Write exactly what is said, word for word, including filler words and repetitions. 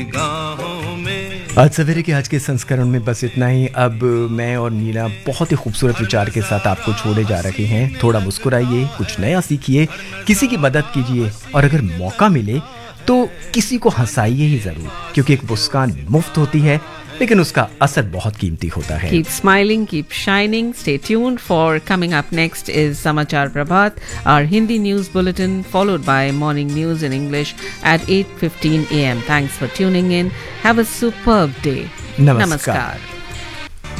आज सवेरे के आज के संस्करण में बस इतना ही। अब मैं और नीना बहुत ही खूबसूरत विचार के साथ आपको छोड़े जा रहे हैं। थोड़ा मुस्कुराइए, कुछ नया सीखिए, किसी की मदद कीजिए और अगर मौका मिले तो किसी को हंसाइए ही जरूर, क्योंकि एक मुस्कान मुफ्त होती है लेकिन उसका असर बहुत कीमती होता है। Keep smiling, keep shining. Stay tuned for coming up next is Samachar Prabhat, our Hindi news bulletin, followed by morning news in English at eight fifteen a m. Thanks for tuning in. Have a superb day. Namaskar. Namaskar.